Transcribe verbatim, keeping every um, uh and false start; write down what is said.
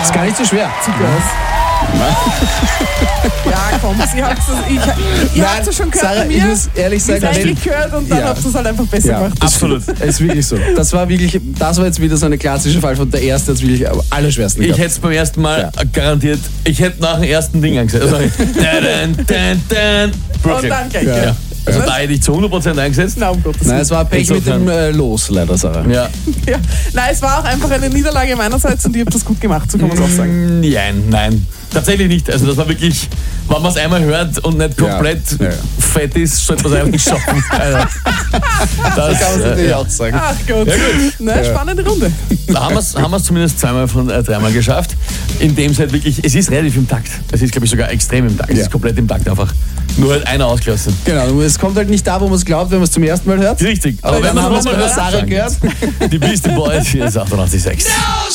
Ist gar nicht so schwer. Zuckers. Ja, komm, ihr habt es ihr habt's ja schon gehört Sarah, bei mir. ich muss ehrlich sagen, ihr seid gehört und dann ja. habt ihr es halt einfach besser Ja, gemacht. Absolut. Ist wirklich so. Das war wirklich, das war jetzt wieder so eine klassische Fall von der erste jetzt wirklich am allerschwersten Ich gehabt. hätte es beim ersten Mal Ja. garantiert, ich hätte nach dem ersten Ding angesetzt. Also, dun, dun, dun, Brooklyn. Und dann gleich, Ja. ja. Also da hätte ich zu hundert Prozent eingesetzt. Na, um Gottes Nein, Willen. es war Pech mit dem äh, Los, leider, Sarah. Ja. Ja. Nein, es war auch einfach eine Niederlage meinerseits und ihr habt das gut gemacht, so kann man es auch sagen. Nein, nein. Tatsächlich nicht. Also das war wirklich, wenn man es einmal hört und nicht komplett Ja, ja, ja. fett ist, sollte man es eigentlich schaffen. Also, das Kann man äh, natürlich ja. auch sagen. Ach Gott. Ja, gut. Na, spannende Runde. Da haben wir es haben wir's zumindest zweimal von äh, dreimal geschafft. In dem es halt wirklich, es ist relativ im Takt. Es ist, glaube ich, sogar extrem im Takt. Es Ja. ist komplett im Takt einfach. Nur halt einer ausgelassen. Genau, es kommt halt nicht da, wo man es glaubt, wenn man es zum ersten Mal hört. Richtig. Aber wenn man es es nochmal bei Sarah gehört. Die Beastie Boys, hier ist achtundachtzig Komma sechs.